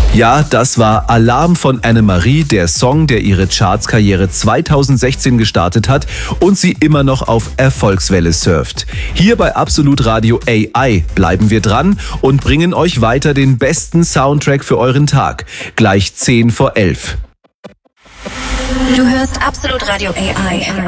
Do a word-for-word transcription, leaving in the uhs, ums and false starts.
Ja, das war Alarm von Annemarie, der Song, der ihre Chartskarriere zweitausendsechzehn gestartet hat und sie immer noch auf Erfolgswelle surft. Hier bei Absolut Radio A I bleiben wir dran und bringen euch weiter den besten Soundtrack für euren Tag. Gleich zehn vor elf. Du hörst Absolut Radio A I.